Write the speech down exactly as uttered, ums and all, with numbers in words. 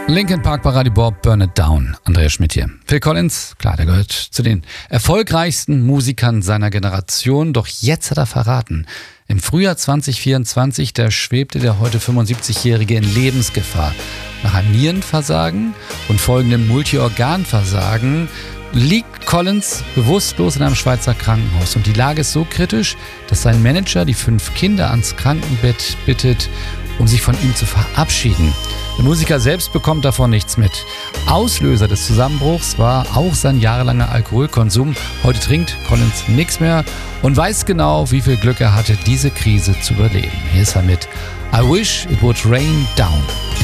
Linkin Park bei Radio Bob, Burn It Down. Andreas Schmidt hier. Phil Collins, klar, der gehört zu den erfolgreichsten Musikern seiner Generation. Doch jetzt hat er verraten. Im Frühjahr zwanzig vierundzwanzig, da schwebte der heute fünfundsiebzigjährige in Lebensgefahr. Nach einem Nierenversagen und folgendem Multiorganversagen liegt Collins bewusstlos in einem Schweizer Krankenhaus. Und die Lage ist so kritisch, dass sein Manager die fünf Kinder ans Krankenbett bittet, um sich von ihm zu verabschieden. Der Musiker selbst bekommt davon nichts mit. Auslöser des Zusammenbruchs war auch sein jahrelanger Alkoholkonsum. Heute trinkt Collins nichts mehr und weiß genau, wie viel Glück er hatte, diese Krise zu überleben. Hier ist er mit I Wish It Would Rain Down.